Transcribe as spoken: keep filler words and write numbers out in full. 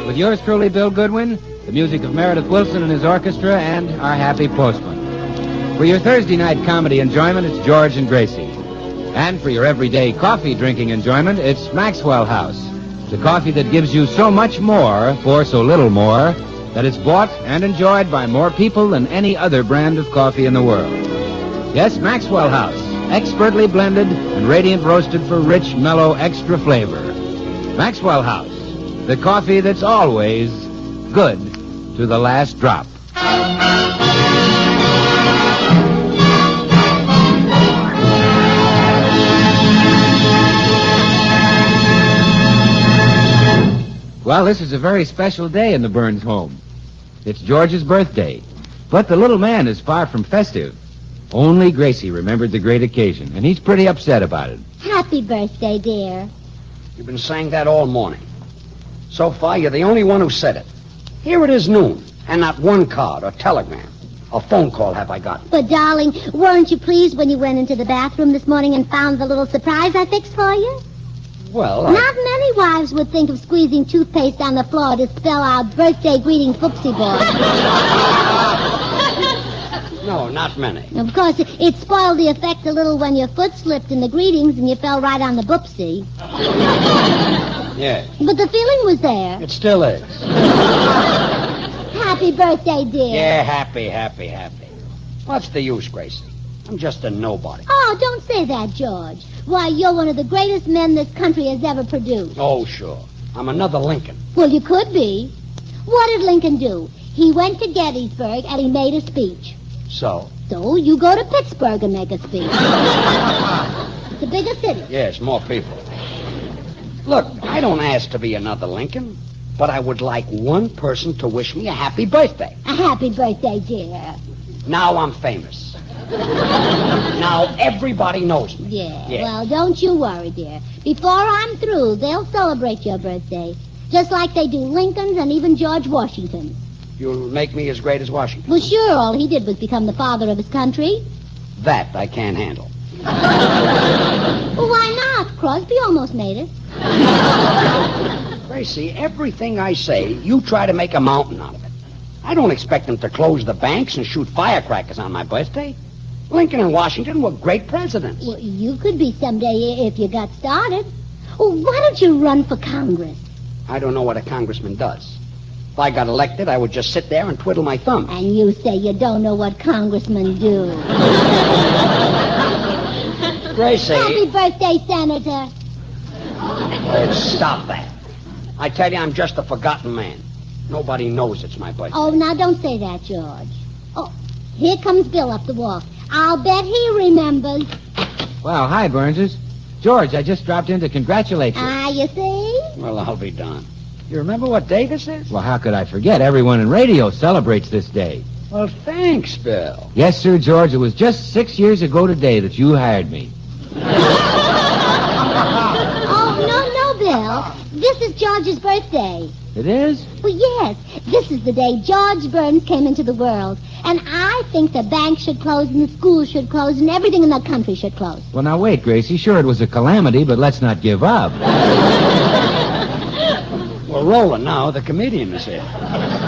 with yours truly, Bill Goodwin, the music of Meredith Wilson and his orchestra, and our happy postman. For your Thursday night comedy enjoyment, it's George and Gracie. And for your everyday coffee drinking enjoyment, it's Maxwell House, the coffee that gives you so much more for so little more that it's bought and enjoyed by more people than any other brand of coffee in the world. Yes, Maxwell House, expertly blended and radiant roasted for rich, mellow, extra flavor. Maxwell House, the coffee that's always good to the last drop. Well, this is a very special day in the Burns home. It's George's birthday, but the little man is far from festive. Only Gracie remembered the great occasion, and he's pretty upset about it. Happy birthday, dear. You've been saying that all morning. So far, you're the only one who said it. Here it is noon, and not one card or telegram or phone call have I gotten. But, darling, weren't you pleased when you went into the bathroom this morning and found the little surprise I fixed for you? Well, I... Not many wives would think of squeezing toothpaste on the floor to spell out birthday greetings, Foopsie boy. No, not many. Of course, it spoiled the effect a little when your foot slipped in the greetings and you fell right on the boopsie. Yes. But the feeling was there. It still is. Happy birthday, dear. Yeah, happy, happy, happy. What's the use, Gracie? I'm just a nobody. Oh, don't say that, George. Why, you're one of the greatest men this country has ever produced. Oh, sure. I'm another Lincoln. Well, you could be. What did Lincoln do? He went to Gettysburg and he made a speech. So? So you go to Pittsburgh and make a speech. It's a bigger city. Yes, more people. Look, I don't ask to be another Lincoln, but I would like one person to wish me a happy birthday. A happy birthday, dear. Now I'm famous. Now everybody knows me. Yeah, yeah, well, don't you worry, dear. Before I'm through, they'll celebrate your birthday, just like they do Lincoln's and even George Washington's. You'll make me as great as Washington? Well, sure, all he did was become the father of his country. That I can't handle. Well, why not? Crosby almost made it. Gracie, everything I say, you try to make a mountain out of it. I don't expect them to close the banks and shoot firecrackers on my birthday. Lincoln and Washington were great presidents. Well, you could be someday if you got started. Well, why don't you run for Congress? I don't know what a congressman does. If I got elected, I would just sit there and twiddle my thumbs. And you say you don't know what congressmen do. Gracie. Happy birthday, Senator. Oh, stop that. I tell you, I'm just a forgotten man. Nobody knows it's my birthday. Oh, now don't say that, George. Oh, here comes Bill up the walk. I'll bet he remembers. Well, hi, Burnses. George, I just dropped in to congratulate you. Ah, you see? Well, I'll be darned. You remember what day this is? Well, how could I forget? Everyone in radio celebrates this day. Well, thanks, Bill. Yes, sir, George. It was just six years ago today that you hired me. Oh, no, no, Bill. This is George's birthday. It is? Well, yes. This is the day George Burns came into the world. And I think the bank should close and the schools should close and everything in the country should close. Well, now, wait, Gracie. Sure, it was a calamity, but let's not give up. We're rolling now. The comedian is here.